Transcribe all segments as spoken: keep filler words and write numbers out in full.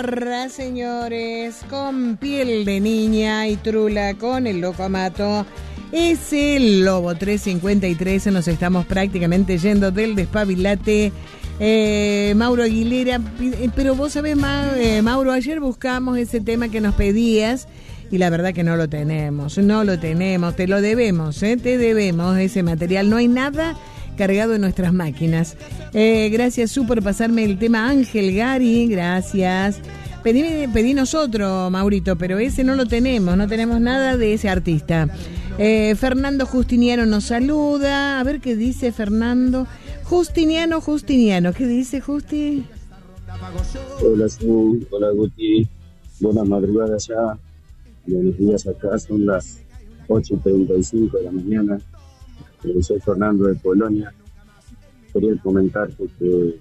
Gomorra, señores, con Piel de Niña y Trula con El Loco Amato. Es el Lobo tres cincuenta y tres, nos estamos prácticamente yendo del despabilate. Eh, Mauro Aguilera, pero vos sabés, Ma, eh, Mauro, ayer buscamos ese tema que nos pedías y la verdad que no lo tenemos, no lo tenemos, te lo debemos, eh, te debemos ese material, no hay nada cargado en nuestras máquinas. Eh, gracias, Su, por pasarme el tema Ángel Gari, gracias. Pedí, pedí nosotros, Maurito, pero ese no lo tenemos, no tenemos nada de ese artista. Eh, Fernando Justiniano nos saluda, a ver qué dice Fernando. Justiniano, Justiniano, ¿qué dice Justi? Hola Su, hola Guti, buenas madrugadas ya, buenos días acá, son las ocho y treinta y cinco de la mañana. Soy Fernando de Polonia. Quería comentarte que,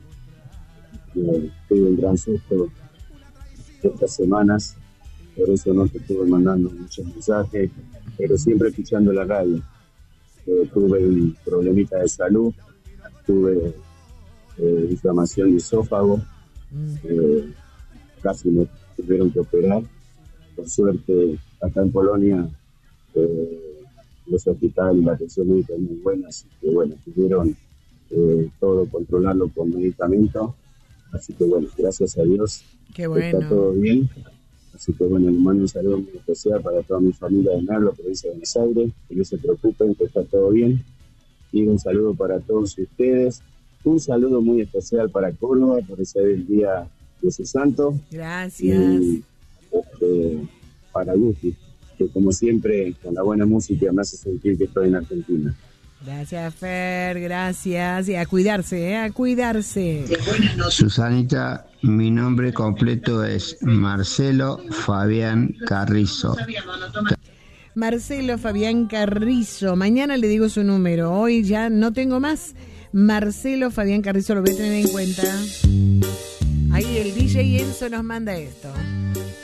que tuve un gran susto estas semanas, por eso no te estuve mandando muchos mensajes, pero siempre escuchando la radio. Eh, tuve un problemita de salud, tuve eh, inflamación de esófago, eh, casi me tuvieron que operar. Por suerte, acá en Polonia, eh, los hospitales y la atención médica es muy buena, así que bueno, pudieron eh, todo controlarlo con medicamentos, así que bueno, gracias a Dios, qué bueno, está todo bien, así que bueno, les mando un saludo muy especial para toda mi familia de Merlo, provincia de Buenos Aires, que no se preocupen, que está todo bien, y un saludo para todos ustedes, un saludo muy especial para Córdoba, por ser el día de su santo, gracias, y este, para Guti, que como siempre con la buena música me hace sentir que estoy en Argentina. Gracias, Fer, gracias, y a cuidarse, ¿eh? a cuidarse. Susanita, mi nombre completo es Marcelo Fabián Carrizo. Marcelo Fabián Carrizo, mañana le digo su número, hoy ya no tengo más. Marcelo Fabián Carrizo, lo voy a tener en cuenta. Ahí el D J Enzo nos manda esto.